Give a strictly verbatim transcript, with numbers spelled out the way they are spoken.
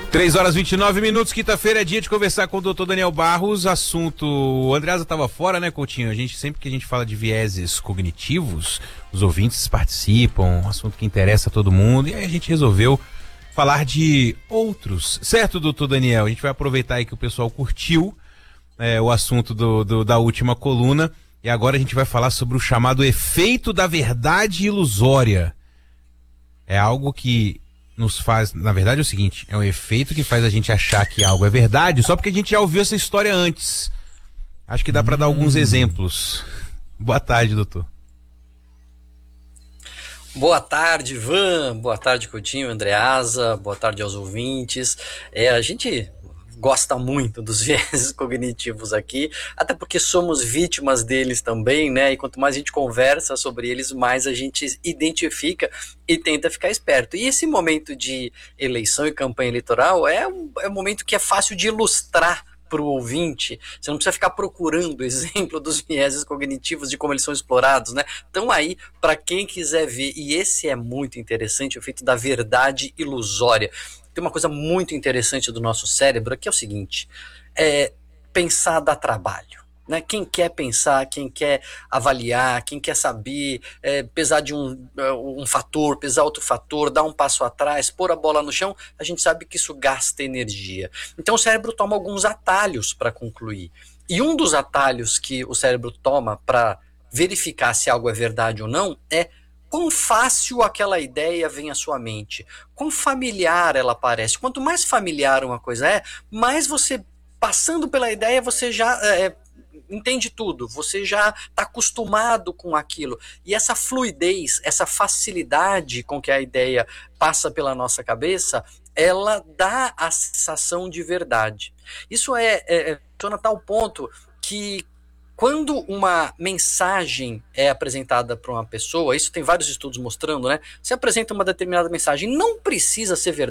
três horas e vinte e nove minutos, quinta-feira é dia de conversar com o doutor Daniel Barros. Assunto, o Andreasa estava fora, né, Coutinho? A gente, sempre que a gente fala de vieses cognitivos, os ouvintes participam, um assunto que interessa a todo mundo, e aí a gente resolveu falar de outros, certo, doutor Daniel? A gente vai aproveitar aí que o pessoal curtiu é, o assunto do, do, da última coluna, e agora a gente vai falar sobre o chamado efeito da verdade ilusória. É algo que nos faz, na verdade é o seguinte, é um efeito que faz a gente achar que algo é verdade só porque a gente já ouviu essa história antes. Acho que dá para hum. dar alguns exemplos. Boa tarde, doutor. Boa tarde, Ivan. Boa tarde, Coutinho, Andreasa. Boa tarde aos ouvintes. É, a gente gosta muito dos vieses cognitivos aqui, até porque somos vítimas deles também, né? E quanto mais a gente conversa sobre eles, mais a gente identifica e tenta ficar esperto. E esse momento de eleição e campanha eleitoral é um, é um momento que é fácil de ilustrar para o ouvinte. Você não precisa ficar procurando exemplo dos vieses cognitivos, de como eles são explorados, né? Estão aí para quem quiser ver. E esse é muito interessante, o efeito da verdade ilusória. Tem uma coisa muito interessante do nosso cérebro, que é o seguinte, é, pensar dá trabalho, né? Quem quer pensar, quem quer avaliar, quem quer saber, é, pesar de um, um fator, pesar outro fator, dar um passo atrás, pôr a bola no chão, a gente sabe que isso gasta energia. Então o cérebro toma alguns atalhos para concluir. E um dos atalhos que o cérebro toma para verificar se algo é verdade ou não é quão fácil aquela ideia vem à sua mente, quão familiar ela parece. Quanto mais familiar uma coisa é, mais você, passando pela ideia, você já é, entende tudo, você já está acostumado com aquilo. E essa fluidez, essa facilidade com que a ideia passa pela nossa cabeça, ela dá a sensação de verdade. Isso é, é, é funciona a tal ponto que quando uma mensagem é apresentada para uma pessoa, isso tem vários estudos mostrando, né? Você apresenta uma determinada mensagem, não precisa ser verdade.